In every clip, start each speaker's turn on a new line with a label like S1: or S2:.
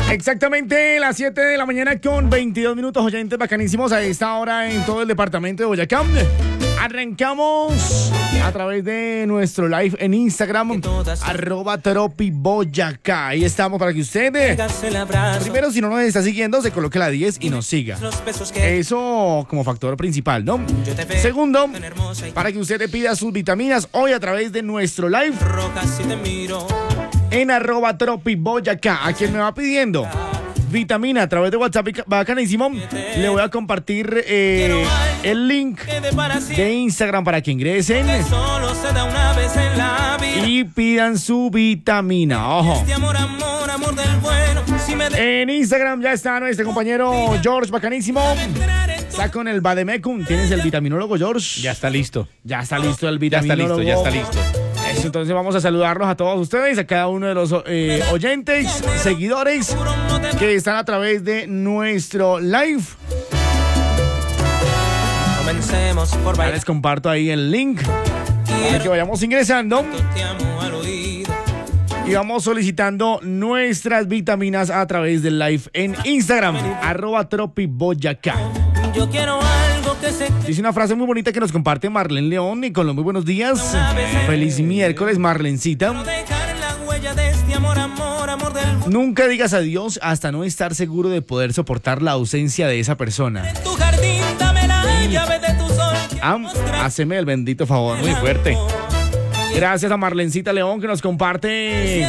S1: Exactamente las 7 de la mañana con 22 minutos, oyentes bacanísimos a esta hora en todo el departamento de Boyacá. Arrancamos a través de nuestro live en Instagram, @tropiboyacá. Ahí estamos para que usted, primero, si no nos está siguiendo, se coloque la 10 y nos siga. Eso como factor principal, ¿no? Segundo, para que usted le pida sus vitaminas hoy a través de nuestro live en @tropiboyacá. A quien me va pidiendo vitamina a través de WhatsApp bacanísimo, le voy a compartir el link de Instagram para que ingresen y pidan su vitamina. Ojo. En Instagram ya está nuestro compañero George bacanísimo. Está con el Bademecum. ¿Tienes el vitaminólogo, George?
S2: Ya está listo.
S1: Ya está listo el vitaminólogo.
S2: Ya está listo.
S1: Eso, entonces vamos a saludarlos a todos ustedes, a cada uno de los oyentes, seguidores que están a través de nuestro live.
S3: Comencemos por
S1: Ya les comparto ahí el link para que vayamos ingresando y vamos solicitando nuestras vitaminas a través del live en Instagram, @tropiboyacá.
S3: Yo quiero algo que se...
S1: Dice una frase muy bonita que nos comparte Marlene León y con los muy buenos días. Feliz miércoles, Marlencita. Nunca digas adiós hasta no estar seguro de poder soportar la ausencia de esa persona.
S3: Tu jardín, dame la llave de tu sol.
S1: Haceme el bendito favor.
S2: Muy fuerte.
S1: Gracias a Marlencita León que nos comparte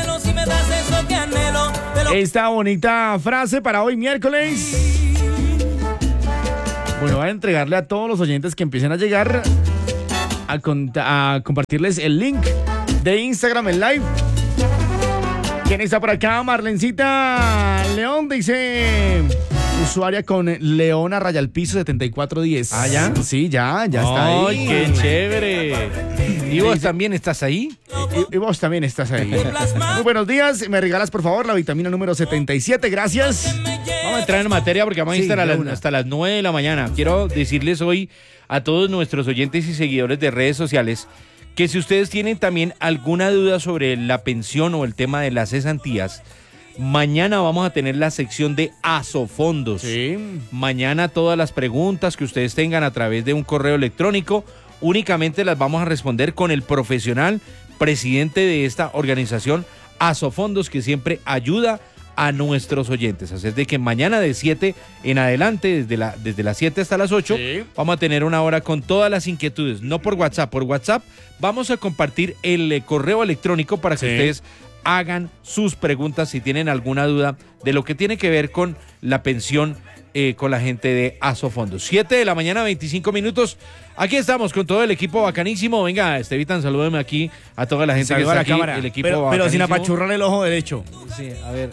S1: esta bonita frase para hoy miércoles. Bueno, voy a entregarle a todos los oyentes que empiecen a llegar a compartirles el link de Instagram en live. ¿Quién está por acá? Marlencita León dice... Usuaria con Leona Raya al Piso 7410.
S2: ¿Ah, ya?
S1: Sí, ya está ahí.
S2: ¡Ay, qué chévere! ¿Y vos también estás ahí?
S1: Y vos también estás ahí. Muy buenos días. Me regalas, por favor, la vitamina número 77. Gracias.
S2: Vamos a entrar en materia porque vamos a estar hasta las 9 de la mañana. Quiero decirles hoy a todos nuestros oyentes y seguidores de redes sociales que si ustedes tienen también alguna duda sobre la pensión o el tema de las cesantías, mañana vamos a tener la sección de Asofondos.
S1: Sí.
S2: Mañana todas las preguntas que ustedes tengan a través de un correo electrónico, únicamente las vamos a responder con el profesional presidente de esta organización, Asofondos, que siempre ayuda a nuestros oyentes. Así es de que mañana de 7 en adelante, desde las 7 hasta las 8,
S1: sí,
S2: vamos a tener una hora con todas las inquietudes, no por WhatsApp. Por WhatsApp vamos a compartir el correo electrónico para que ustedes hagan sus preguntas si tienen alguna duda de lo que tiene que ver con la pensión con la gente de Asofondos. 7 de la mañana, 25 minutos. Aquí estamos con todo el equipo bacanísimo. Venga, Estevitan, salúdeme aquí a toda la gente que está aquí.
S1: Cámara.
S2: El equipo
S1: pero sin
S2: bacanísimo.
S1: apachurrar el ojo derecho.
S2: Sí, a ver.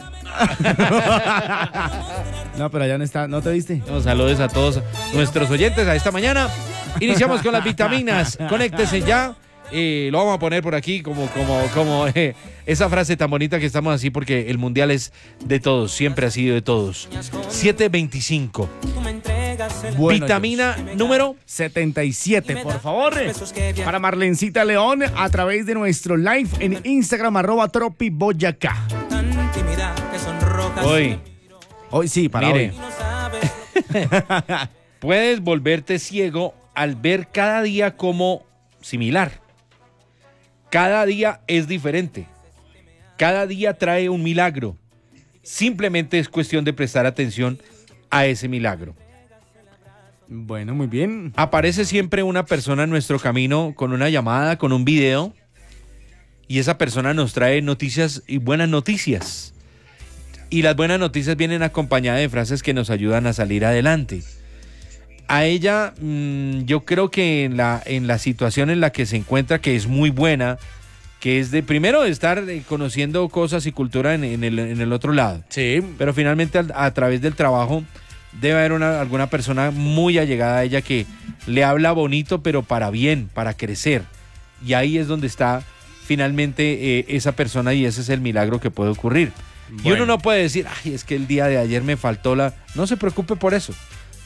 S1: No, pero allá no está. ¿No te viste?
S2: No, saludos a todos nuestros oyentes a esta mañana. Iniciamos con las vitaminas. Conéctese ya. Lo vamos a poner por aquí como esa frase tan bonita que estamos así porque el mundial es de todos, siempre ha sido de todos. 7:25.
S1: Bueno,
S2: vitamina número
S1: 77, por favor. Para Marlencita León a través de nuestro live en Instagram @tropiboyacá. Hoy sí, para
S2: mire,
S1: hoy.
S2: puedes volverte ciego al ver cada día como similar. Cada día es diferente. Cada día trae un milagro. Simplemente es cuestión de prestar atención a ese milagro.
S1: Bueno, muy bien.
S2: Aparece siempre una persona en nuestro camino con una llamada, con un video, y esa persona nos trae noticias y buenas noticias. Y las buenas noticias vienen acompañadas de frases que nos ayudan a salir adelante. A ella, yo creo que en la situación en la que se encuentra, que es muy buena, que es de primero de estar conociendo cosas y cultura en el otro lado.
S1: Sí.
S2: Pero finalmente a través del trabajo debe haber alguna persona muy allegada a ella que le habla bonito, pero para bien, para crecer. Y ahí es donde está finalmente esa persona y ese es el milagro que puede ocurrir. Bueno. Y uno no puede decir, ay, es que el día de ayer me faltó la... No se preocupe por eso.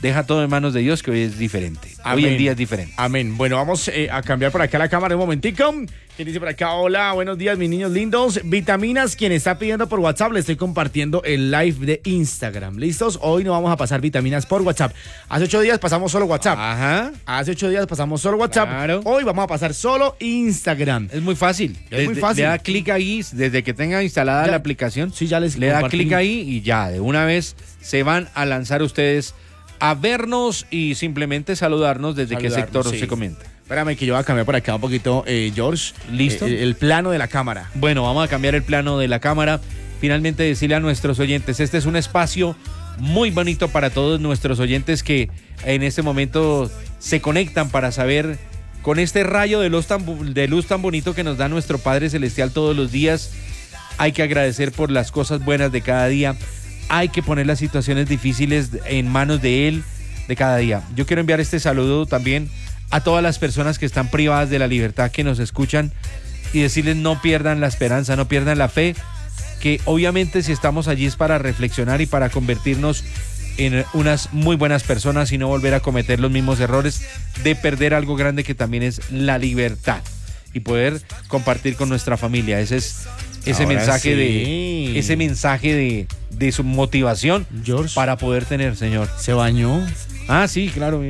S2: deja todo en manos de Dios, que hoy es diferente. Hoy
S1: Amén.
S2: en día es diferente.
S1: Amén. Bueno, vamos a cambiar por acá la cámara un momentico. ¿Quién dice por acá? Hola, buenos días, mis niños lindos. Vitaminas, quien está pidiendo por WhatsApp, le estoy compartiendo el live de Instagram. ¿Listos? Hoy no vamos a pasar vitaminas por WhatsApp. Hace 8 días pasamos solo WhatsApp.
S2: Ajá.
S1: Hace 8 días pasamos solo WhatsApp.
S2: Claro.
S1: Hoy vamos a pasar solo Instagram.
S2: Es muy fácil.
S1: Es muy fácil.
S2: Le da clic ahí, desde que tenga instalada
S1: Ya.
S2: la aplicación.
S1: Sí, ya les
S2: Le da
S1: compartí.
S2: clic ahí y ya, de una vez se van a lanzar ustedes a vernos y simplemente saludarnos desde qué sector
S1: sí.
S2: se comenta.
S1: Espérame que yo voy a cambiar por acá un poquito, George.
S2: ¿Listo?
S1: El plano de la cámara.
S2: Bueno, vamos a cambiar el plano de la cámara. Finalmente decirle a nuestros oyentes, este es un espacio muy bonito para todos nuestros oyentes que en este momento se conectan para saber con este rayo de luz tan bonito que nos da nuestro Padre Celestial todos los días. Hay que agradecer por las cosas buenas de cada día. Hay que poner las situaciones difíciles en manos de Él de cada día. Yo quiero enviar este saludo también a todas las personas que están privadas de la libertad, que nos escuchan, y decirles no pierdan la esperanza, no pierdan la fe, que obviamente si estamos allí es para reflexionar y para convertirnos en unas muy buenas personas y no volver a cometer los mismos errores de perder algo grande que también es la libertad y poder compartir con nuestra familia. Ese es ese
S1: Ahora
S2: mensaje
S1: sí.
S2: ese mensaje de su motivación
S1: George.
S2: para poder tener, señor.
S1: ¿Se bañó?
S2: Ah, sí, claro.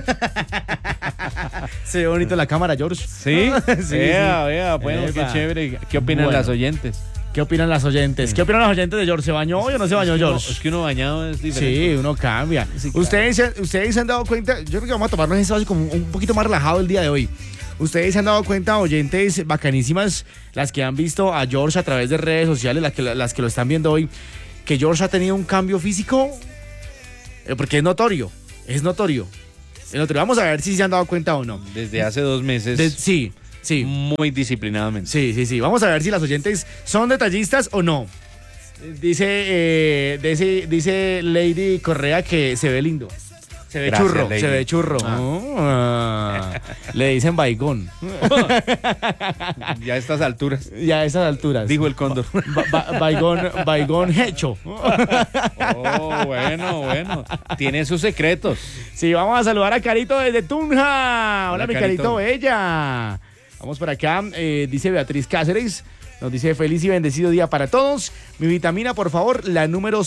S1: Se ve bonito la cámara, George.
S2: Sí,
S1: Sí,
S2: vea,
S1: sí.
S2: bueno, qué
S1: Epa.
S2: chévere. ¿Qué opinan
S1: Bueno.
S2: las oyentes?
S1: ¿Qué opinan las oyentes? ¿Qué opinan las oyentes de George? ¿Se bañó hoy o no se bañó, George?
S2: Es que uno bañado es diferente.
S1: Sí, uno cambia.
S2: Sí, claro.
S1: Ustedes se han dado cuenta, yo creo que vamos a tomarnos eso así como un poquito más relajado el día de hoy. Ustedes se han dado cuenta, oyentes bacanísimas, las que han visto a George a través de redes sociales, las que lo están viendo hoy, que George ha tenido un cambio físico, porque es notorio, es notorio. Es notorio. Vamos a ver si se han dado cuenta o no.
S2: Desde hace 2 meses,
S1: Sí, sí.
S2: muy disciplinadamente.
S1: Sí. Vamos a ver si las oyentes son detallistas o no. Dice Lady Correa que se ve lindo. Se ve
S2: Gracias,
S1: churro,
S2: Lady.
S1: se ve churro. Le dicen baigón.
S2: Ya a estas alturas,
S1: Ya a esas alturas.
S2: dijo el cóndor.
S1: Baigón hecho.
S2: Oh, bueno. Tiene sus secretos.
S1: Sí, vamos a saludar a Carito desde Tunja. Hola, mi Carito
S2: Carito.
S1: bella. Vamos por acá. Dice Beatriz Cáceres. Nos dice feliz y bendecido día para todos. Mi vitamina, por favor, la número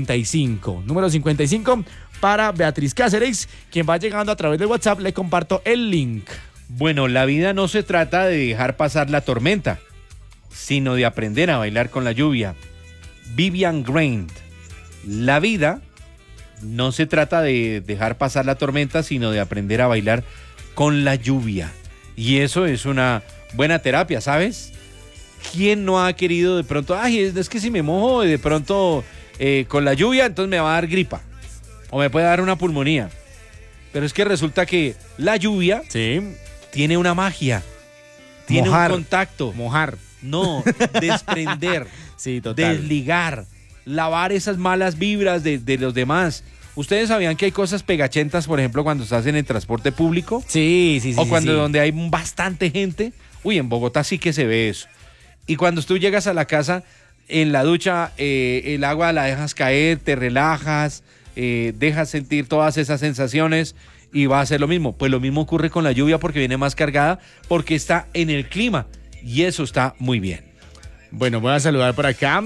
S1: 55. Número 55 para Beatriz Cáceres. Quien va llegando a través de WhatsApp, le comparto el link.
S2: Bueno, la vida no se trata de dejar pasar la tormenta, sino de aprender a bailar con la lluvia. Vivian Grant. La vida no se trata de dejar pasar la tormenta, sino de aprender a bailar con la lluvia. Y eso es una buena terapia, ¿sabes? ¿Quién no ha querido de pronto, ay, es que si me mojo de pronto con la lluvia, entonces me va a dar gripa o me puede dar una pulmonía? Pero es que resulta que la lluvia
S1: Sí.
S2: tiene una magia, tiene
S1: Mojar.
S2: un contacto.
S1: Mojar.
S2: No, desprender,
S1: Sí, total.
S2: desligar, lavar esas malas vibras de los demás. ¿Ustedes sabían que hay cosas pegachentas, por ejemplo, cuando estás en el transporte público?
S1: Sí.
S2: O cuando
S1: sí.
S2: donde hay bastante gente. Uy, en Bogotá sí que se ve eso. Y cuando tú llegas a la casa, en la ducha, el agua la dejas caer, te relajas, dejas sentir todas esas sensaciones y va a ser lo mismo. Pues lo mismo ocurre con la lluvia porque viene más cargada, porque está en el clima y eso está muy bien.
S1: Bueno, voy a saludar por acá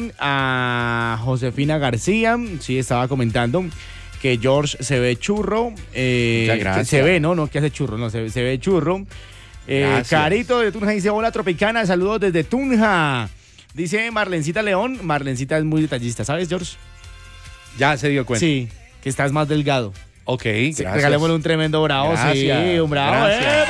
S1: a Josefina García. Sí, estaba comentando que George se ve churro.
S2: Muchas gracias.
S1: Se ve, ¿no? No que hace churro, no, se ve churro.
S2: Gracias.
S1: Carito de Tunja dice, hola Tropicana, saludos desde Tunja. Dice Marlencita León. Marlencita es muy detallista, ¿sabes, George?
S2: Ya se dio cuenta.
S1: Sí, que estás más delgado.
S2: Ok,
S1: Sí,
S2: gracias.
S1: regalémosle un tremendo bravo,
S2: Gracias,
S1: sí, un bravo.
S2: gracias.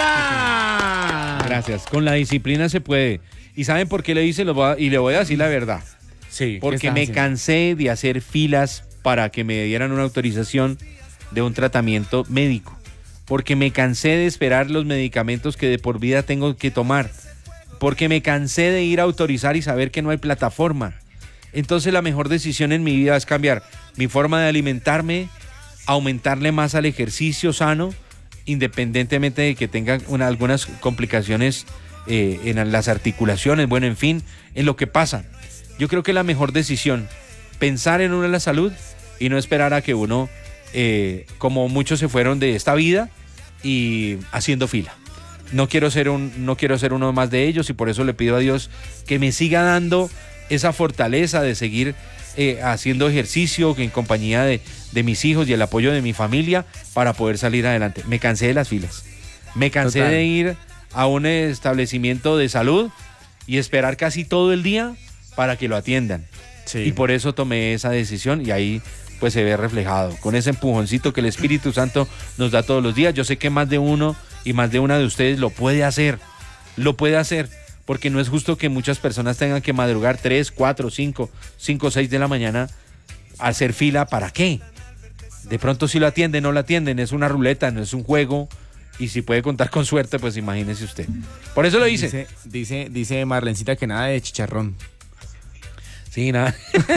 S1: ¡Epa!
S2: Gracias. Con la disciplina se puede. ¿Y saben por qué le hice? Y le voy a decir la verdad.
S1: Sí, ¿qué
S2: Porque
S1: estás
S2: me
S1: haciendo?
S2: cansé de hacer filas para que me dieran una autorización de un tratamiento médico. Porque me cansé de esperar los medicamentos que de por vida tengo que tomar. Porque me cansé de ir a autorizar y saber que no hay plataforma. Entonces la mejor decisión en mi vida es cambiar mi forma de alimentarme, aumentarle más al ejercicio sano, independientemente de que tenga algunas complicaciones en las articulaciones, bueno, en fin, en lo que pasa. Yo creo que la mejor decisión, pensar en uno en la salud y no esperar a que uno como muchos se fueron de esta vida y haciendo fila. No quiero ser uno más de ellos y por eso le pido a Dios que me siga dando esa fortaleza de seguir haciendo ejercicio en compañía de mis hijos y el apoyo de mi familia para poder salir adelante. Me cansé de las filas. Me cansé
S1: Total.
S2: de ir a un establecimiento de salud y esperar casi todo el día para que lo atiendan.
S1: Sí.
S2: Y por eso tomé esa decisión y ahí pues se ve reflejado con ese empujoncito que el Espíritu Santo nos da todos los días. Yo sé que más de uno y más de una de ustedes lo puede hacer, porque no es justo que muchas personas tengan que madrugar 3, 4, 5, 6 de la mañana a hacer fila. ¿Para qué? De pronto si lo atienden, no lo atienden, es una ruleta, no es un juego. Y si puede contar con suerte, pues imagínese usted. Por eso lo hice.
S1: Dice Marlencita que nada de chicharrón.
S2: Sí, nada.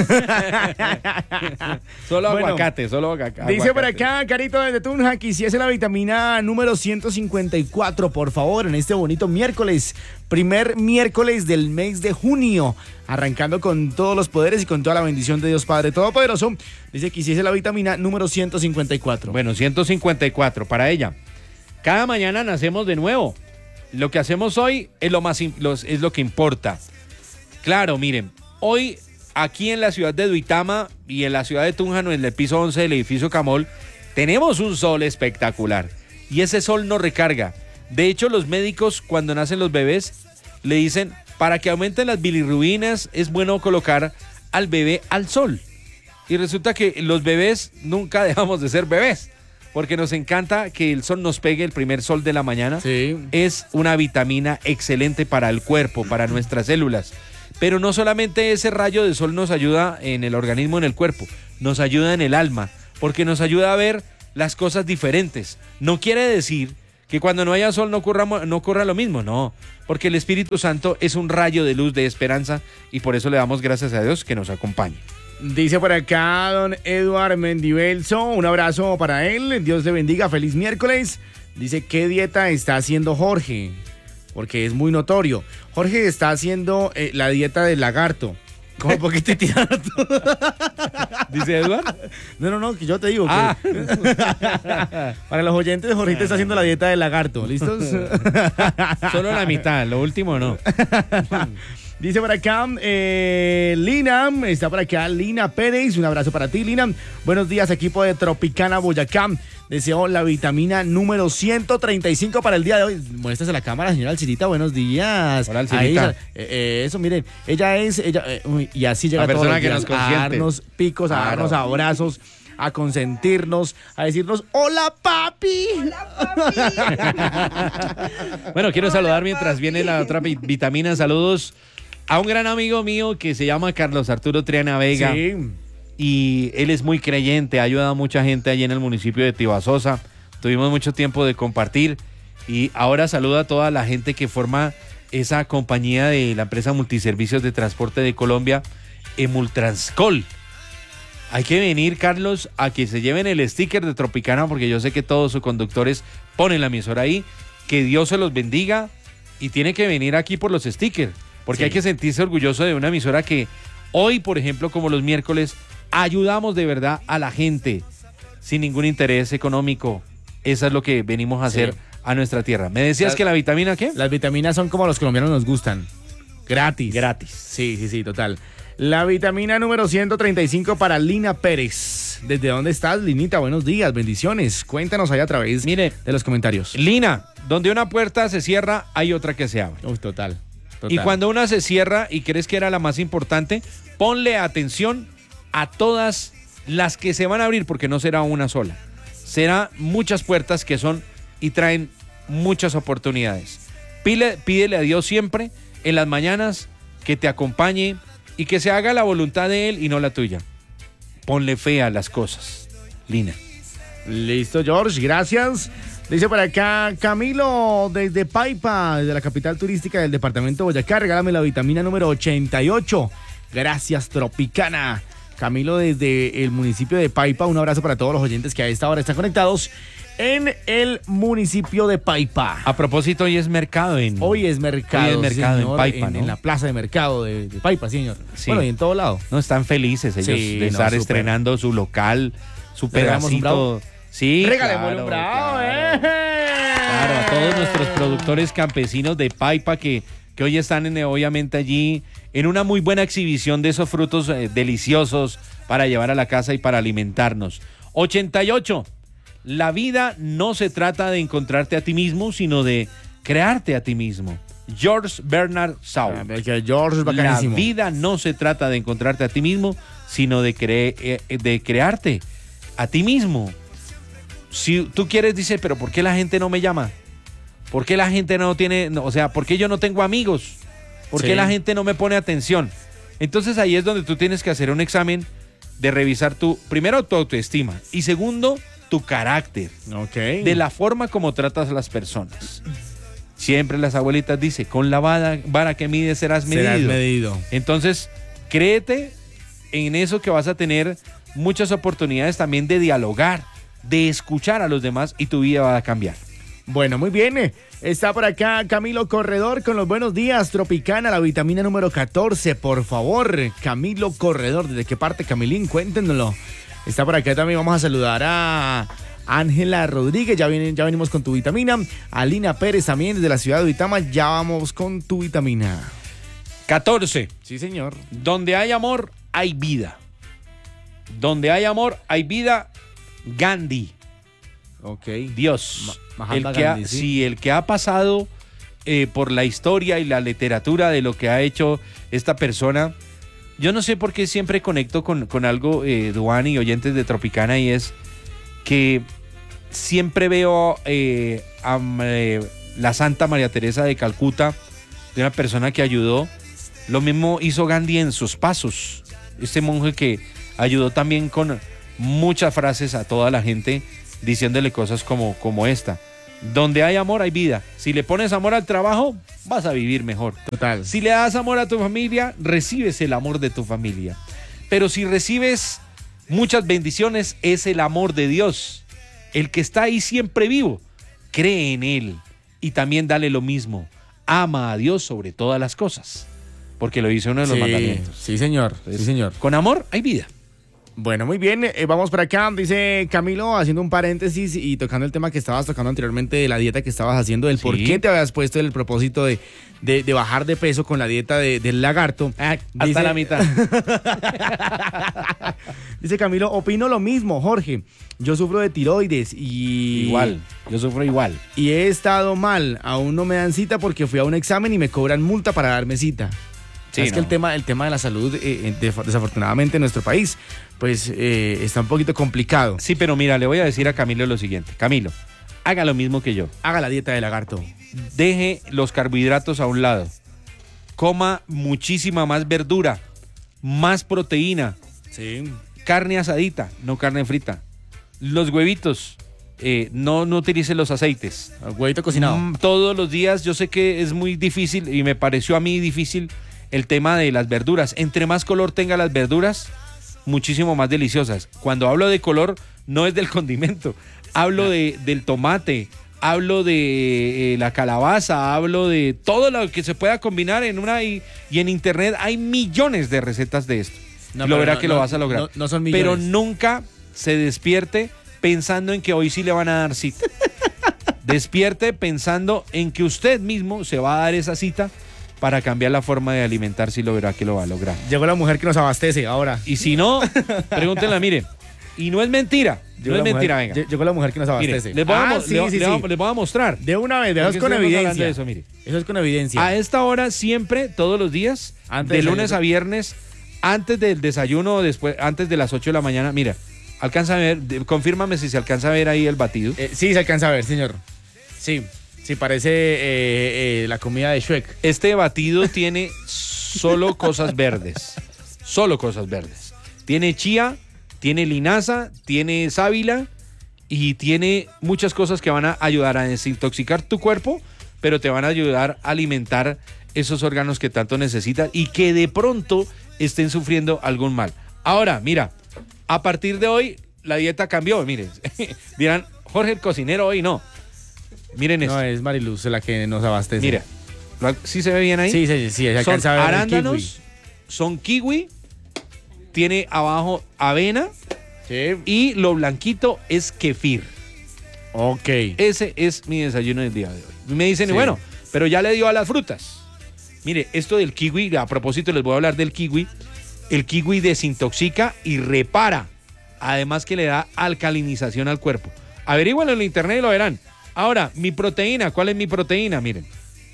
S2: Solo
S1: Bueno,
S2: aguacate.
S1: Dice por acá, Carito desde Tunja, quisiese la vitamina número 154, por favor, en este bonito miércoles, primer miércoles del mes de junio, arrancando con todos los poderes y con toda la bendición de Dios Padre Todopoderoso. Dice, quisiese la vitamina número 154.
S2: Bueno, 154 para ella. Cada mañana nacemos de nuevo. Lo que hacemos hoy es es lo que importa. Claro, miren, hoy aquí en la ciudad de Duitama y en la ciudad de Tunja, en el piso 11 del edificio Camol, tenemos un sol espectacular y ese sol nos recarga. De hecho, los médicos cuando nacen los bebés le dicen, para que aumenten las bilirrubinas es bueno colocar al bebé al sol. Y resulta que los bebés nunca dejamos de ser bebés, porque nos encanta que el sol nos pegue, el primer sol de la mañana.
S1: Sí.
S2: Es una vitamina excelente para el cuerpo, para nuestras células. Pero no solamente ese rayo de sol nos ayuda en el organismo, en el cuerpo, nos ayuda en el alma, porque nos ayuda a ver las cosas diferentes. No quiere decir que cuando no haya sol no ocurra lo mismo, no, porque el Espíritu Santo es un rayo de luz, de esperanza, y por eso le damos gracias a Dios que nos acompañe.
S1: Dice por acá don Eduard Mendibelso, un abrazo para él, Dios le bendiga, feliz miércoles. Dice, ¿qué dieta está haciendo Jorge? Porque es muy notorio. Jorge está haciendo la dieta del lagarto. Como poquito tirando.
S2: ¿Dice Eduard?
S1: No, que yo te digo que para los oyentes, Jorge está haciendo la dieta del lagarto. ¿Listos?
S2: Solo la mitad, lo último no.
S1: Dice por acá, Lina, está por acá Lina Pérez, un abrazo para ti, Lina. Buenos días, equipo de Tropicana Boyacá. Deseo la vitamina número 135 para el día de hoy. Muéstrase la cámara, señora Alcirita, buenos días.
S2: Hola, Alcirita.
S1: Eso, miren, ella y así llega
S2: la
S1: todos los
S2: persona que
S1: días
S2: nos consiente.
S1: a darnos picos, a darnos abrazos, a consentirnos, a decirnos, ¡hola, papi!
S2: Bueno, quiero saludar mientras viene la otra vitamina. Saludos a un gran amigo mío que se llama Carlos Arturo Triana Vega.
S1: Sí.
S2: Y él es muy creyente, ha ayudado a mucha gente allí en el municipio de Tibasosa. Tuvimos mucho tiempo de compartir y ahora saluda a toda la gente que forma esa compañía de la empresa Multiservicios de Transporte de Colombia, Emultranscol. Hay que venir, Carlos, a que se lleven el sticker de Tropicana, porque yo sé que todos sus conductores ponen la emisora ahí. Que Dios se los bendiga y tiene que venir aquí por los stickers, porque
S1: Sí.
S2: hay que sentirse orgulloso de una emisora que hoy, por ejemplo, como los miércoles, ayudamos de verdad a la gente sin ningún interés económico. Eso es lo que venimos a hacer a nuestra tierra. ¿Me decías que la vitamina qué?
S1: Las vitaminas son como a los colombianos nos gustan. Gratis.
S2: Gratis.
S1: Sí, total. La vitamina número 135 para Lina Pérez. ¿Desde dónde estás, Linita? Buenos días, bendiciones. Cuéntanos ahí a través
S2: Mire,
S1: de los comentarios.
S2: Lina, donde una puerta se cierra, hay otra que se abre.
S1: Total.
S2: Y cuando una se cierra y crees que era la más importante, ponle atención a todas las que se van a abrir, porque no será una sola. Será muchas puertas que son y traen muchas oportunidades. Pídele a Dios siempre en las mañanas que te acompañe y que se haga la voluntad de Él y no la tuya. Ponle fe a las cosas, Lina.
S1: Listo, George, gracias. Dice por acá Camilo desde Paipa, desde la capital turística del departamento de Boyacá. Regálame la vitamina número 88. Gracias, Tropicana. Camilo desde el municipio de Paipa. Un abrazo para todos los oyentes que a esta hora están conectados en el municipio de Paipa.
S2: A propósito, hoy es mercado
S1: Hoy es mercado,
S2: en
S1: señor,
S2: Paipa, ¿no?
S1: en la plaza de mercado de Paipa, señor.
S2: Sí.
S1: Bueno, y en todo lado.
S2: No, están felices ellos
S1: Sí,
S2: de estar
S1: súper.
S2: estrenando su local, su
S1: ¿Regalamos un bravo?
S2: pedacito. Sí,
S1: Regalémosle un bravo,
S2: Claro, a todos nuestros productores campesinos de Paipa que hoy están obviamente allí en una muy buena exhibición de esos frutos deliciosos para llevar a la casa y para alimentarnos. 88. La vida no se trata de encontrarte a ti mismo, sino de crearte a ti mismo. George Bernard Shaw.
S1: George es
S2: La
S1: bacanísimo.
S2: vida no se trata de encontrarte a ti mismo, sino de crearte a ti mismo. Si tú quieres, dice, pero ¿por qué la gente no me llama? ¿Por qué la gente no tiene, o sea, por qué yo no tengo amigos? ¿Por qué
S1: Sí.
S2: la gente no me pone atención? Entonces ahí es donde tú tienes que hacer un examen de revisar primero tu autoestima y segundo, tu carácter,
S1: Ok.
S2: de la forma como tratas a las personas. Siempre las abuelitas dicen, con la vara que mides serás medido.
S1: Serás medido.
S2: Entonces, créete en eso que vas a tener muchas oportunidades también de dialogar, de escuchar a los demás y tu vida va a cambiar.
S1: Bueno, muy bien. Está por acá Camilo Corredor con los buenos días. Tropicana, la vitamina número 14, por favor. Camilo Corredor, ¿desde qué parte, Camilín? Cuéntenoslo. Está por acá también, vamos a saludar a Ángela Rodríguez, ya venimos con tu vitamina. Alina Pérez también, desde la ciudad de Uitama, ya vamos con tu vitamina.
S2: 14.
S1: Sí, señor.
S2: Donde hay amor, hay vida. Donde hay amor, hay vida. Gandhi.
S1: Ok.
S2: Dios.
S1: Mahatma
S2: El que
S1: Gandhi, ¿sí?
S2: sí, el que ha pasado por la historia y la literatura de lo que ha hecho esta persona. Yo no sé por qué siempre conecto con algo, Duan y oyentes de Tropicana, y es que siempre veo a la Santa María Teresa de Calcuta, de una persona que ayudó. Lo mismo hizo Gandhi en sus pasos. Este monje que ayudó también con muchas frases a toda la gente, diciéndole cosas como esta. Donde hay amor, hay vida. Si le pones amor al trabajo, vas a vivir mejor.
S1: Total.
S2: Si le das amor a tu familia, recibes el amor de tu familia. Pero si recibes muchas bendiciones, es el amor de Dios. El que está ahí siempre vivo. Cree en Él. Y también dale lo mismo. Ama a Dios sobre todas las cosas. Porque lo dice uno de los mandamientos.
S1: Sí, señor. Sí, señor.
S2: Con amor hay vida.
S1: Bueno, muy bien, vamos por acá, dice Camilo, haciendo un paréntesis y tocando el tema que estabas tocando anteriormente de la dieta que estabas haciendo, del por qué te habías puesto el propósito de bajar de peso con la dieta del lagarto.
S2: Hasta la mitad.
S1: Dice Camilo, opino lo mismo, Jorge, yo sufro de tiroides y...
S2: Igual, yo sufro igual.
S1: Y he estado mal, aún no me dan cita porque fui a un examen y me cobran multa para darme cita.
S2: Sí,
S1: es que el tema de la salud, desafortunadamente en nuestro país, pues está un poquito complicado.
S2: Sí, pero mira, le voy a decir a Camilo lo siguiente. Camilo, haga lo mismo que yo.
S1: Haga la dieta de lagarto.
S2: Deje los carbohidratos a un lado. Coma muchísima más verdura, más proteína,
S1: Sí.
S2: carne asadita, no carne frita. Los huevitos, no utilice los aceites.
S1: Huevito cocinado.
S2: Todos los días, yo sé que es muy difícil y me pareció a mí difícil el tema de las verduras. Entre más color tenga las verduras, muchísimo más deliciosas. Cuando hablo de color, no es del condimento. Hablo del tomate, hablo de la calabaza, hablo de todo lo que se pueda combinar en una y en internet hay millones de recetas de esto.
S1: No,
S2: lo
S1: pero
S2: verá
S1: no,
S2: que lo
S1: no,
S2: vas a lograr.
S1: no son millones.
S2: Pero nunca se despierte pensando en que hoy sí le van a dar cita. Despierte pensando en que usted mismo se va a dar esa cita para cambiar la forma de alimentarse y lo verá que lo va a lograr.
S1: Llegó la mujer que nos abastece ahora.
S2: Y si no, pregúntenla, mire. Y no es mentira. No es mentira, venga.
S1: Llegó la mujer que nos
S2: Mire,
S1: abastece.
S2: les voy a mostrar.
S1: De una vez, eso
S2: Porque
S1: es con
S2: estuvimos hablando
S1: evidencia.
S2: de eso, mire.
S1: Eso es con evidencia.
S2: A esta hora siempre, todos los días,
S1: Antes
S2: de
S1: de
S2: lunes
S1: salir.
S2: a viernes, antes del desayuno o después, antes de las 8 de la mañana, mira, alcanza a ver, confírmame si se alcanza a ver ahí el batido.
S1: Sí, se alcanza a ver, señor. Sí, parece la comida de Shrek.
S2: Este batido tiene solo cosas verdes. Solo cosas verdes. Tiene chía, tiene linaza, tiene sábila y tiene muchas cosas que van a ayudar a desintoxicar tu cuerpo, pero te van a ayudar a alimentar esos órganos que tanto necesitas y que de pronto estén sufriendo algún mal. Ahora, mira, a partir de hoy la dieta cambió. Miren, dirán, Jorge el cocinero hoy no. Miren esto.
S1: No, es Mariluz la que nos abastece.
S2: Mira, ¿sí se ve bien ahí?
S1: Sí, se
S2: Son
S1: alcanza a ver el
S2: arándanos,
S1: kiwi.
S2: son kiwi, tiene abajo avena,
S1: Sí.
S2: Y lo blanquito es kefir.
S1: Ok.
S2: Ese es mi desayuno del día de hoy. Y me dicen,
S1: Sí.
S2: bueno, pero ya le dio a las frutas. Mire, esto del kiwi, a propósito les voy a hablar del kiwi. El kiwi desintoxica y repara. Además que le da alcalinización al cuerpo. Averígüenlo en la internet y lo verán. Ahora, mi proteína, ¿cuál es mi proteína? Miren.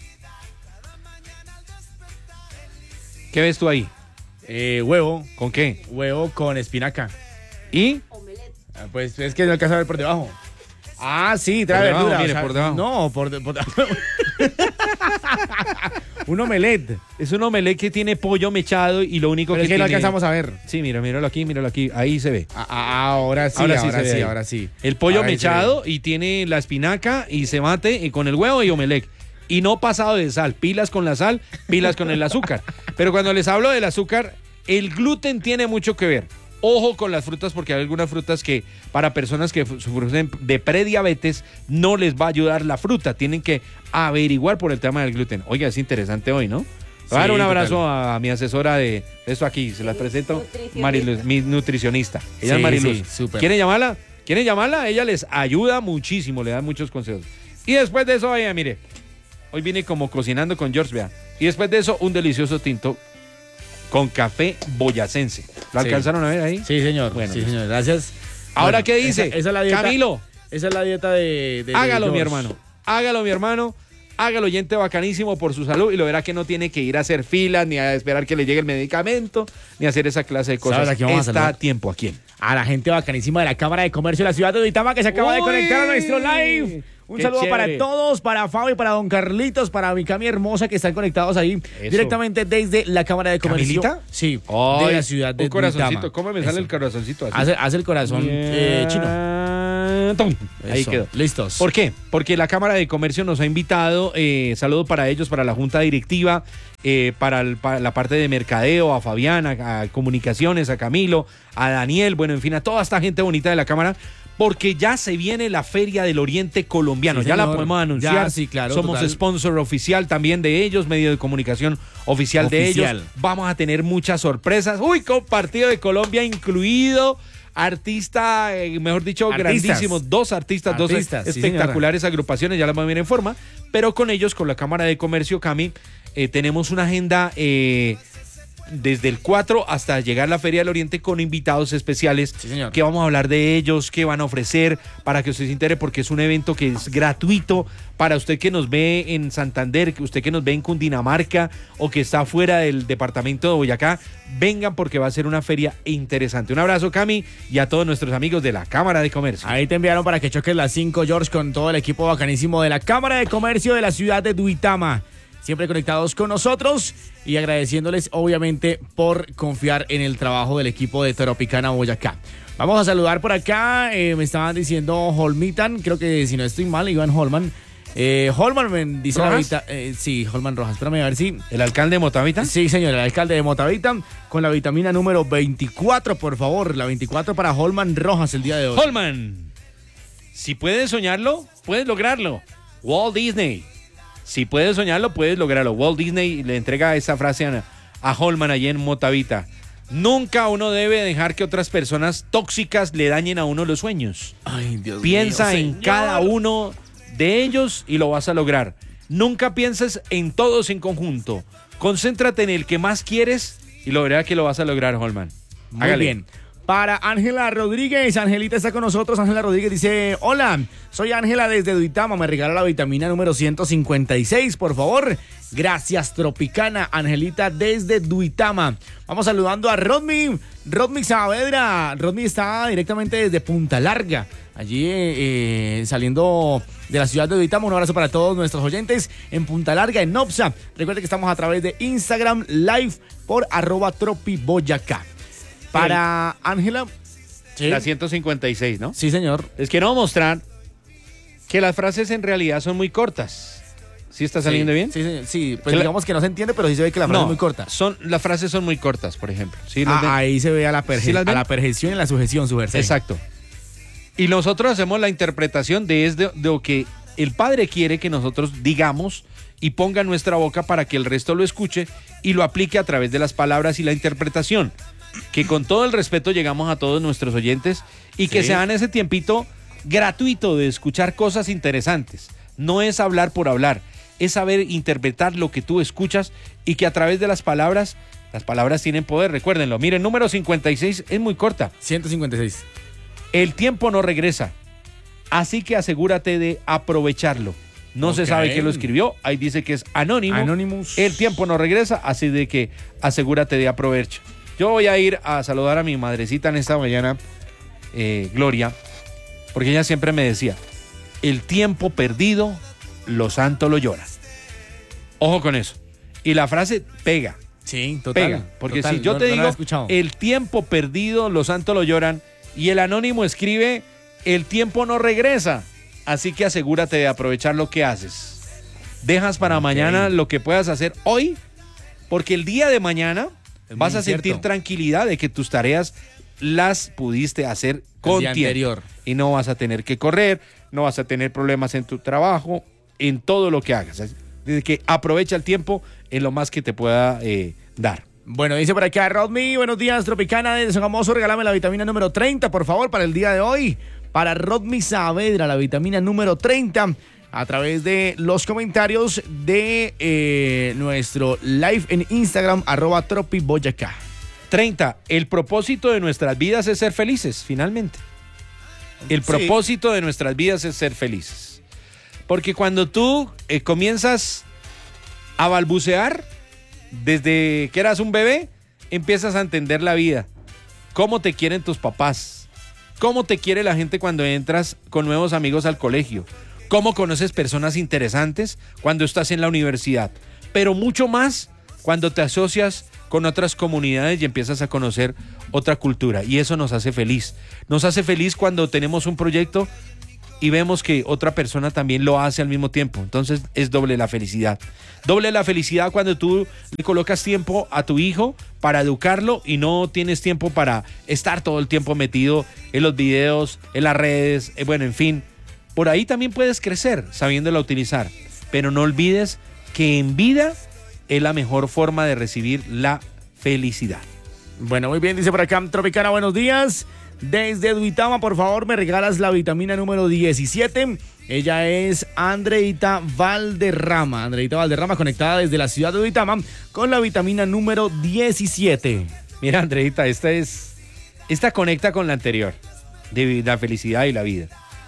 S2: ¿Qué ves tú ahí?
S1: Huevo.
S2: ¿Con qué?
S1: Huevo con espinaca.
S2: ¿Y?
S1: Ah, pues es que no alcanza a ver por debajo. Ah, sí, trae
S2: Por debajo,
S1: verdura.
S2: mire, por debajo.
S1: No, por debajo. Un omelette.
S2: Es un omelette que tiene pollo mechado y lo único
S1: Pero
S2: que
S1: es que no
S2: tiene...
S1: alcanzamos a ver.
S2: Sí, míralo aquí. Ahí se ve.
S1: Ahora sí,
S2: Ahora sí se ve ahí.
S1: ahora sí.
S2: El pollo
S1: Ahora sí se
S2: mechado y tiene la espinaca y se mate y con el huevo y omelette. Y no pasado de sal. Pilas con la sal, pilas con el azúcar. Pero cuando les hablo del azúcar, el gluten tiene mucho que ver. Ojo con las frutas porque hay algunas frutas que para personas que sufren de prediabetes no les va a ayudar la fruta. Tienen que averiguar por el tema del gluten. Oiga, es interesante hoy, ¿no? Voy a dar
S1: Sí,
S2: un abrazo
S1: total.
S2: a mi asesora de esto aquí. Se las presento.
S4: Nutricionista.
S2: Mariluz, mi nutricionista. Ella
S1: Sí,
S2: es Mariluz.
S1: sí, súper.
S2: ¿Quieren llamarla? ¿Quieren llamarla? Ella les ayuda muchísimo, le da muchos consejos. Y después de eso, vaya, mire. Hoy vine como cocinando con George, vea. Y después de eso, un delicioso tinto con café boyacense. ¿Lo
S1: Sí.
S2: alcanzaron a ver ahí?
S1: Sí, señor.
S2: Bueno,
S1: sí, señor. Gracias.
S2: Ahora,
S1: Bueno,
S2: ¿qué dice?
S1: Esa es la dieta.
S2: Camilo,
S1: Esa es la dieta de
S2: hágalo, mi
S1: George.
S2: hermano. Hágalo, mi hermano. Hágalo, oyente bacanísimo por su salud y lo verá que no tiene que ir a hacer filas, ni a esperar que le llegue el medicamento, ni a hacer esa clase de cosas.
S1: ¿Sabes a quién vamos a
S2: Está a
S1: saludar?
S2: tiempo. ¿A quién?
S1: A la gente bacanísima de la Cámara de Comercio de la ciudad de Duitama que se acaba de
S2: Uy,
S1: conectar a nuestro live. Un
S2: qué
S1: saludo
S2: chévere.
S1: para todos, para Fabio, para don Carlitos, para mi Cami hermosa que están conectados ahí
S2: Eso.
S1: directamente desde la Cámara de Comercio.
S2: ¿Camilita?
S1: Sí, de
S2: Ay,
S1: la ciudad de
S2: un corazoncito.
S1: Duitama.
S2: ¿Cómo me sale
S1: Eso.
S2: el corazoncito así?
S1: Hace el corazón chino.
S2: ¡Tum! Ahí
S1: Eso.
S2: quedó.
S1: Listos.
S2: ¿Por qué? Porque la Cámara de Comercio nos ha invitado, saludo para ellos, para la Junta Directiva, para la parte de mercadeo, a Fabiana, a comunicaciones, a Camilo, a Daniel, bueno, en fin, a toda esta gente bonita de la Cámara, porque ya se viene la Feria del Oriente Colombiano,
S1: Sí,
S2: ya la
S1: señor.
S2: podemos anunciar.
S1: Ya, sí, claro,
S2: Somos
S1: total.
S2: sponsor oficial también de ellos, medio de comunicación oficial de
S1: Oficial.
S2: ellos. Vamos a tener muchas sorpresas. Uy, con partido de Colombia incluido. Artista, mejor dicho,
S1: Artistas.
S2: grandísimos. Dos artistas, dos
S1: Artistas, sí,
S2: espectaculares agrupaciones, ya las vamos a ver en forma. Pero con ellos, con la Cámara de Comercio, Cami, tenemos una agenda desde el 4 hasta llegar a la Feria del Oriente con invitados especiales.
S1: Sí, señor.
S2: Que vamos a hablar de ellos, qué van a ofrecer, para que usted se entere, porque es un evento que es gratuito para usted que nos ve en Santander, que usted que nos ve en Cundinamarca o que está fuera del departamento de Boyacá. Vengan porque va a ser una feria interesante. Un abrazo, Cami, y a todos nuestros amigos de la Cámara de Comercio.
S1: Ahí te enviaron para que choques las 5, George, con todo el equipo bacanísimo de la Cámara de Comercio de la ciudad de Duitama. Siempre conectados con nosotros y agradeciéndoles, obviamente, por confiar en el trabajo del equipo de Tropicana Boyacá. Vamos a saludar por acá. Me estaban diciendo Holmitan, creo que si no estoy mal, Iván Holman. Holman me dice
S2: ¿Rojas?
S1: ahorita. Sí, Holman Rojas. Espérame a ver si.
S2: ¿El alcalde de Motavita?
S1: Sí, señor, el alcalde de Motavita con la vitamina número 24, por favor. La 24 para Holman Rojas el día de hoy.
S2: Holman, si puedes soñarlo, puedes lograrlo. Walt Disney. Si puedes soñarlo, puedes lograrlo. Walt Disney le entrega esa frase a Holman allí en Motavita. Nunca uno debe dejar que otras personas tóxicas le dañen a uno los sueños.
S1: Ay, Dios
S2: Piensa
S1: mío,
S2: en
S1: señor.
S2: cada uno de ellos y lo vas a lograr. Nunca pienses en todos en conjunto. Concéntrate en el que más quieres y lo verás que lo vas a lograr, Holman.
S1: Muy
S2: Hágale.
S1: bien. Para Ángela Rodríguez, Angelita está con nosotros. Ángela Rodríguez dice: hola, soy Ángela desde Duitama, me regala la vitamina número 156, por favor. Gracias, Tropicana. Angelita desde Duitama. Vamos saludando a Rodney Saavedra. Rodney está directamente desde Punta Larga, allí saliendo de la ciudad de Duitama. Un abrazo para todos nuestros oyentes en Punta Larga, en Nopsa. Recuerden que estamos a través de Instagram Live por @tropiboyacá. Para Ángela. ¿Sí?
S2: La 156, ¿no?
S1: Sí, señor.
S2: Les quiero mostrar que las frases en realidad son muy cortas. ¿Sí está saliendo
S1: Sí,
S2: bien?
S1: Sí, sí. Pues
S2: Que la-
S1: digamos que no se entiende, pero sí se ve que la frase es muy corta.
S2: Las frases son muy cortas, por ejemplo. ¿Sí las ven?
S1: Ahí se ve a la,
S2: ¿Sí las ven?
S1: a la perjeción y la sujeción, su versión.
S2: Exacto. Y nosotros hacemos la interpretación de lo que el Padre quiere que nosotros digamos y ponga en nuestra boca para que el resto lo escuche y lo aplique a través de las palabras y la interpretación. que con todo el respeto llegamos a todos nuestros oyentes y que
S1: Sí.
S2: se dan ese tiempito gratuito de escuchar cosas interesantes. No es hablar por hablar, es saber interpretar lo que tú escuchas y que a través de las palabras tienen poder, recuérdenlo. Miren, número 56 es muy corta.
S1: 156.
S2: El tiempo no regresa, así que asegúrate de aprovecharlo. No se
S1: Ok.
S2: sabe quién lo escribió, ahí dice que es anónimo.
S1: Anonymous.
S2: El tiempo no regresa, así de que asegúrate de aprovechar. Yo voy a ir a saludar a mi madrecita en esta mañana, Gloria, porque ella siempre me decía, el tiempo perdido, los santos lo lloran. Ojo con eso. Y la frase pega.
S1: Sí, total.
S2: Pega, porque
S1: total,
S2: si yo
S1: no-
S2: te
S1: no lo
S2: digo,
S1: había escuchado.
S2: el tiempo perdido, los santos lo lloran, y el anónimo escribe, el tiempo no regresa, así que asegúrate de aprovechar lo que haces. Dejas para
S1: Ok.
S2: mañana lo que puedas hacer hoy, porque el día de mañana
S1: Es
S2: vas
S1: muy
S2: a sentir
S1: cierto.
S2: tranquilidad de que tus tareas las pudiste hacer con
S1: día
S2: tiempo.
S1: anterior.
S2: Y no vas a tener que correr, no vas a tener problemas en tu trabajo, en todo lo que hagas. Desde que aprovecha el tiempo en lo más que te pueda dar.
S1: Bueno, dice por acá Rodney, buenos días, Tropicana de Sogamoso, regálame la vitamina número 30, por favor, para el día de hoy. Para Rodney Saavedra, la vitamina número 30, a través de los comentarios de nuestro live en Instagram, @tropiboyacá.
S2: 30. El propósito de nuestras vidas es ser felices, finalmente. El
S1: Sí.
S2: propósito de nuestras vidas es ser felices. Porque cuando tú comienzas a balbucear, desde que eras un bebé, empiezas a entender la vida. Cómo te quieren tus papás. Cómo te quiere la gente cuando entras con nuevos amigos al colegio. Cómo conoces personas interesantes cuando estás en la universidad. Pero mucho más cuando te asocias con otras comunidades y empiezas a conocer otra cultura. Y eso nos hace feliz. Nos hace feliz cuando tenemos un proyecto y vemos que otra persona también lo hace al mismo tiempo. Entonces es doble la felicidad. Doble la felicidad cuando tú le colocas tiempo a tu hijo para educarlo y no tienes tiempo para estar todo el tiempo metido en los videos, en las redes, bueno, en fin. Por ahí también puedes crecer sabiéndola utilizar. Pero no olvides que en vida es la mejor forma de recibir la felicidad.
S1: Bueno, muy bien, dice por acá Tropicana, buenos días. Desde Duitama, por favor, me regalas la vitamina número 17. Ella es Andreita Valderrama. Andreita Valderrama conectada desde la ciudad de Duitama con la vitamina número 17.
S2: Mira, Andreita, esta conecta con la anterior, de la felicidad y la vida.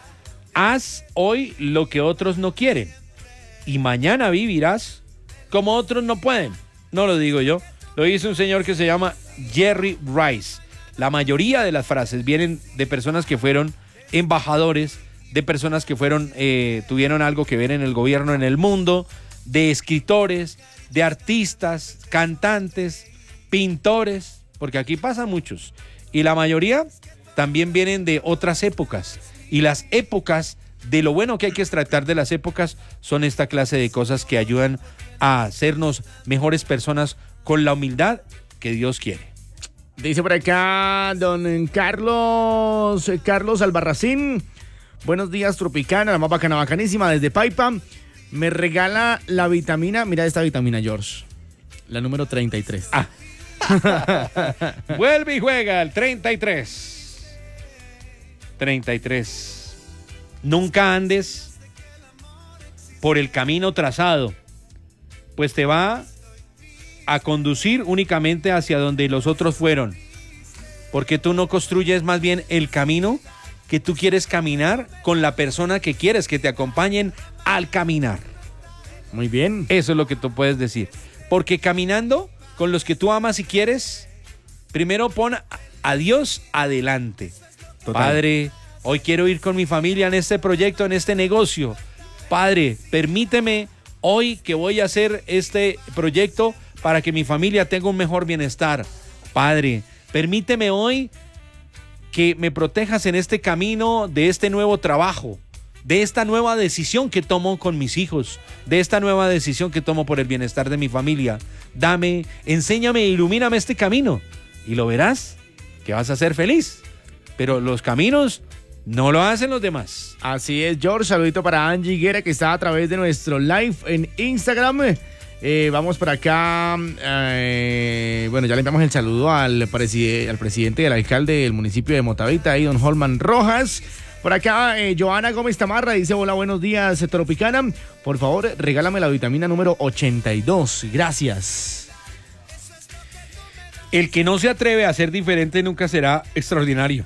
S2: Haz hoy lo que otros no quieren y mañana vivirás como otros no pueden. No lo digo yo, lo dice un señor que se llama Jerry Rice. La mayoría de las frases vienen de personas que fueron embajadores, de personas que tuvieron algo que ver en el gobierno, en el mundo, de escritores, de artistas, cantantes, pintores, porque aquí pasan muchos. Y la mayoría también vienen de otras épocas. Y las épocas, de lo bueno que hay que extractar de las épocas, son esta clase de cosas que ayudan a hacernos mejores personas con la humildad que Dios quiere.
S1: Dice por acá don Carlos Albarracín. Buenos días, Tropicana, la más bacana, bacanísima, desde Paipa. Me regala la vitamina, mira esta vitamina, George. La número 33.
S2: Ah. Vuelve y juega el 33. 33. Nunca andes por el camino trazado, pues te va a conducir únicamente hacia donde los otros fueron, porque tú no construyes más bien el camino que tú quieres caminar con la persona que quieres que te acompañen al caminar.
S1: Muy bien.
S2: Eso es lo que tú puedes decir, porque caminando con los que tú amas y quieres, primero pon a Dios adelante.
S1: Total.
S2: Padre, hoy quiero ir con mi familia en este proyecto, en este negocio. Padre, permíteme hoy que voy a hacer este proyecto para que mi familia tenga un mejor bienestar. Padre, permíteme hoy que me protejas en este camino de este nuevo trabajo, de esta nueva decisión que tomo con mis hijos, de esta nueva decisión que tomo por el bienestar de mi familia. Dame, enséñame, ilumíname este camino y lo verás que vas a ser feliz. Pero los caminos no lo hacen los demás.
S1: Así es, George. Saludito para Angie Higuera, que está a través de nuestro live en Instagram. Vamos por acá. Bueno, ya le enviamos el saludo al presidente del alcalde del municipio de Motavita, ahí, don Holman Rojas. Por acá, Joana Gómez Tamarra dice: hola, buenos días, Tropicana. Por favor, regálame la vitamina número 82. Gracias.
S2: El que no se atreve a ser diferente nunca será extraordinario.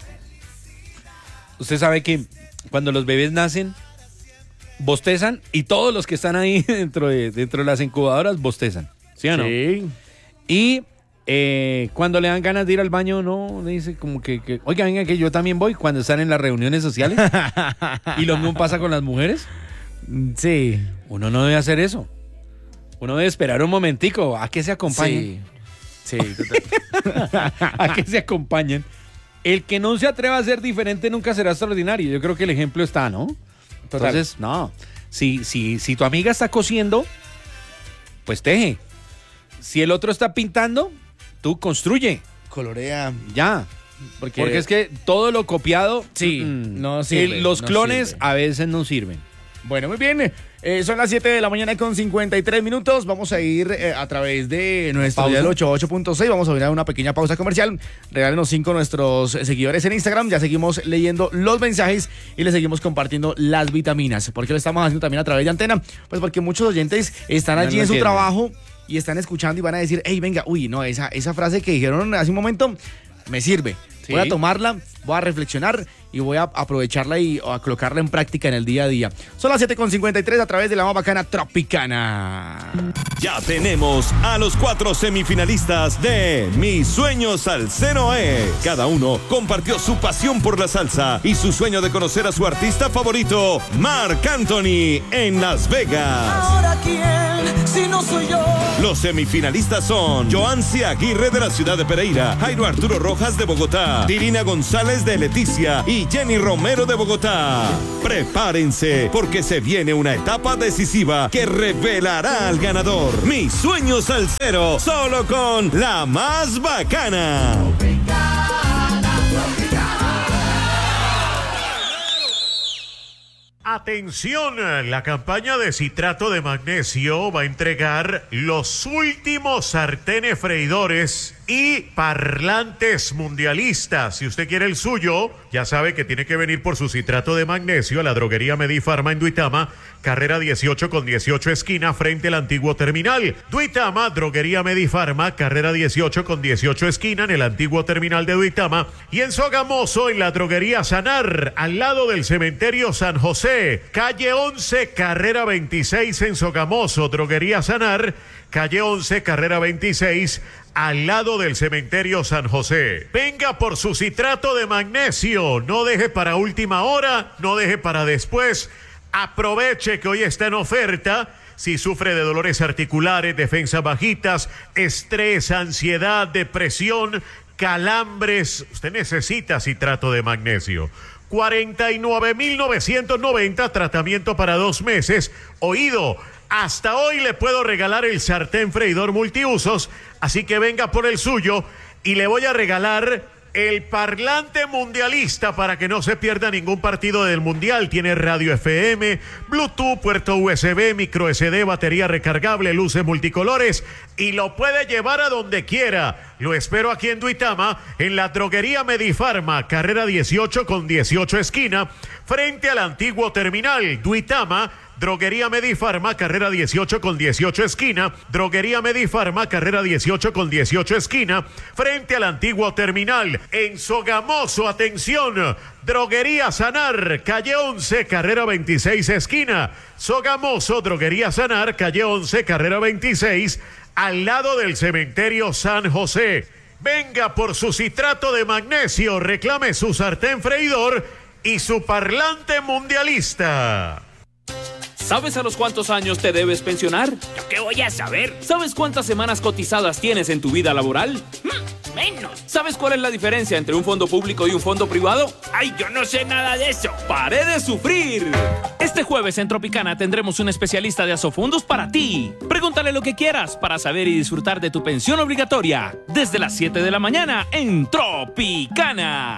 S2: Usted sabe que cuando los bebés nacen, bostezan, y todos los que están ahí dentro de las incubadoras bostezan. ¿Sí o no?
S1: Sí.
S2: Y cuando le dan ganas de ir al baño, no, le dice como que oiga, venga, que yo también voy, cuando están en las reuniones sociales. Y lo mismo pasa con las mujeres.
S1: Sí.
S2: Uno no debe hacer eso. Uno debe esperar un momentico a que se acompañen.
S1: Sí, total.
S2: A que se acompañen. El que no se atreva a ser diferente nunca será extraordinario. Yo creo que el ejemplo está, ¿no?
S1: Total.
S2: Entonces, no. Si tu amiga está cosiendo, pues teje. Si el otro está pintando, tú construye.
S1: Colorea.
S2: Ya. Porque es que todo lo copiado,
S1: Sí, no sirve,
S2: los
S1: no
S2: clones
S1: sirve.
S2: a veces no sirven.
S1: Bueno, muy bien. Son las 7 de la mañana con 53 minutos. Vamos a ir a través de nuestro
S2: Pausa.
S1: dial 88.6. Vamos a ir a una pequeña pausa comercial. Regálenos 5 nuestros seguidores en Instagram. Ya seguimos leyendo los mensajes y les seguimos compartiendo las vitaminas. ¿Por qué lo estamos haciendo también a través de Antena? Pues porque muchos oyentes están
S2: No
S1: allí
S2: lo
S1: en su
S2: entienden.
S1: trabajo y están escuchando y van a decir: hey, venga, uy, no, esa frase que dijeron hace un momento me sirve.
S2: Sí.
S1: Voy a tomarla, voy a reflexionar y voy a aprovecharla y a colocarla en práctica en el día a día. Son las 7:53 a través de la más bacana Tropicana.
S4: Ya tenemos a los 4 semifinalistas de Mi Sueño Salsero es. Cada uno compartió su pasión por la salsa y su sueño de conocer a su artista favorito, Marc Anthony, en Las Vegas.
S3: Ahora quién, si no soy yo.
S4: Los semifinalistas son Joancy Aguirre de la ciudad de Pereira, Jairo Arturo Rojas de Bogotá, Dirina González de Leticia y Jenny Romero de Bogotá. Prepárense porque se viene una etapa decisiva que revelará al ganador. Mi Sueño Salsero, solo con la más bacana.
S5: Atención, la campaña de citrato de magnesio va a entregar los últimos sartenes freidores y parlantes mundialistas. Si usted quiere el suyo, ya sabe que tiene que venir por su citrato de magnesio a la droguería Medifarma en Duitama, carrera 18 con 18 esquina, frente al antiguo terminal. Duitama, droguería Medifarma, carrera 18 con 18 esquina, en el antiguo terminal de Duitama. Y en Sogamoso, en la droguería Sanar, al lado del cementerio San José, calle 11, carrera 26 en Sogamoso, droguería Sanar, calle 11, carrera 26, al lado del cementerio San José. Venga por su citrato de magnesio. No deje para última hora, no deje para después. Aproveche que hoy está en oferta. Si sufre de dolores articulares, defensas bajitas, estrés, ansiedad, depresión, calambres, usted necesita citrato de magnesio. 49,990, tratamiento para 2 meses. Oído, hasta hoy le puedo regalar el sartén freidor multiusos, así que venga por el suyo y le voy a regalar el parlante mundialista para que no se pierda ningún partido del mundial. Tiene radio FM, Bluetooth, puerto USB, micro SD, batería recargable, luces multicolores y lo puede llevar a donde quiera. Lo espero aquí en Duitama, en la droguería Medifarma, carrera 18 con 18 esquina, frente al antiguo terminal. Duitama, droguería Medifarma, carrera 18 con 18 esquina, droguería Medifarma, carrera 18 con 18 esquina, frente al antiguo terminal. En Sogamoso, atención, droguería Sanar, calle 11, carrera 26 esquina. Sogamoso, droguería Sanar, calle 11, carrera 26, al lado del cementerio San José. Venga por su citrato de magnesio, reclame su sartén freidor y su parlante mundialista.
S6: ¿Sabes a los cuántos años te debes pensionar?
S7: ¿Yo qué voy a saber?
S6: ¿Sabes cuántas semanas cotizadas tienes en tu vida laboral?
S7: Menos.
S6: ¿Sabes cuál es la diferencia entre un fondo público y un fondo privado?
S7: Ay, yo no sé nada de eso.
S6: ¡Paré de sufrir! Este jueves en Tropicana tendremos un especialista de Asofondos para ti. Pregúntale lo que quieras para saber y disfrutar de tu pensión obligatoria. Desde las 7 de la mañana en Tropicana.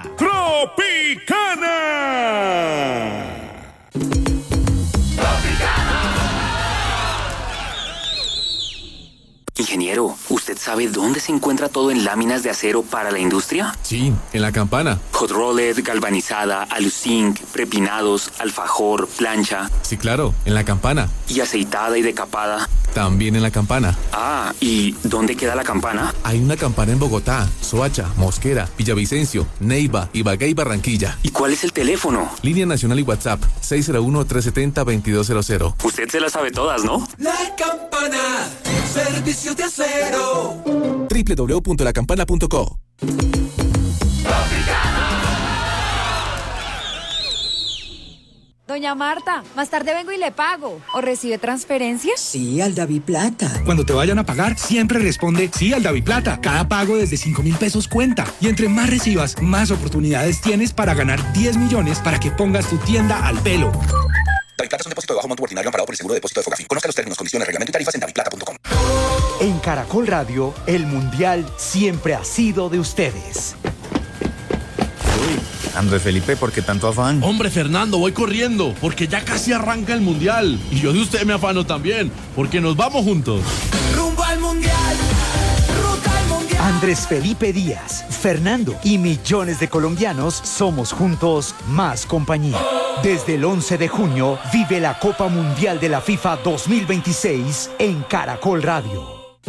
S8: Ingeniero, ¿usted sabe dónde se encuentra todo en láminas de acero para la industria?
S9: Sí, en la Campana.
S8: Hot rolled, galvanizada, aluzinc, prepinados, alfajor, plancha.
S9: Sí, claro, en la Campana.
S8: ¿Y aceitada y decapada?
S9: También en la Campana.
S8: Ah, ¿y dónde queda la Campana?
S9: Hay una Campana en Bogotá, Soacha, Mosquera, Villavicencio, Neiva, Ibagué y Barranquilla.
S8: ¿Y cuál es el teléfono?
S9: Línea nacional y WhatsApp, 601-370-2200.
S8: Usted se las sabe todas, ¿no?
S3: La Campana, servicios de acero.
S9: www.lacampana.co.
S10: Doña Marta, más tarde vengo y le pago. ¿O recibe transferencias?
S11: Sí, al Daviplata.
S12: Cuando te vayan a pagar, siempre responde sí al Daviplata. Cada pago desde 5.000 pesos cuenta. Y entre más recibas, más oportunidades tienes para ganar 10 millones para que pongas tu tienda al pelo.
S13: Daviplata es un depósito de bajo monto ordinario amparado por el seguro de depósito de Fogafín. Conozca los términos, condiciones, reglamento y tarifas en daviplata.com.
S14: En Caracol Radio, el Mundial siempre ha sido de ustedes.
S15: Andrés Felipe, ¿por qué tanto afán?
S16: Hombre, Fernando, voy corriendo, porque ya casi arranca el Mundial. Y yo de usted me afano también, porque nos vamos juntos.
S3: Rumbo al Mundial, ruta al Mundial.
S14: Andrés Felipe Díaz, Fernando y millones de colombianos somos juntos más compañía. Desde el 11 de junio, vive la Copa Mundial de la FIFA 2026 en Caracol Radio.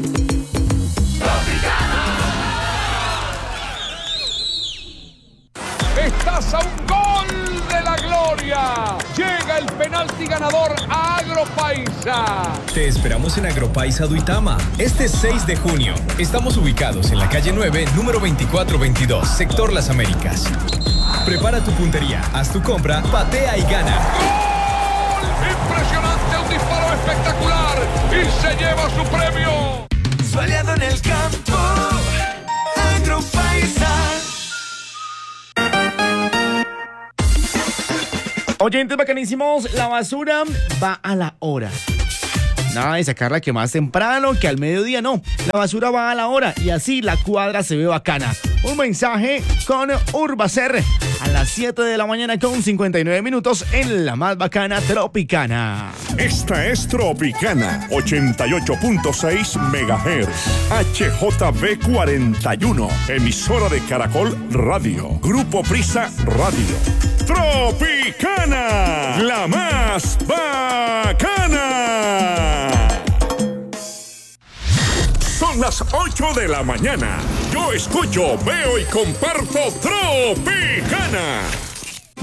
S17: Estás a un gol de la gloria. Llega el penalti ganador a Agropaisa.
S18: Te esperamos en Agropaisa Duitama este 6 de junio. Estamos ubicados en la calle 9, número 2422, sector Las Américas. Prepara tu puntería, haz tu compra, patea y gana.
S17: ¡Gol! Impresionante, un disparo espectacular y se lleva su premio.
S3: Su aliado en el campo, Agropaisa.
S1: Oyentes bacanísimos, la basura va a la hora. Nada de sacarla que más temprano, que al mediodía, no. La basura va a la hora y así la cuadra se ve bacana. Un mensaje con Urbacer a las 7 de la mañana con 59 minutos en la más bacana Tropicana.
S19: Esta es Tropicana, 88.6 MHz, HJB 41, emisora de Caracol Radio, Grupo Prisa Radio. Tropicana, la más bacana. Son las 8 de la mañana. Yo escucho, veo y comparto Tropicana.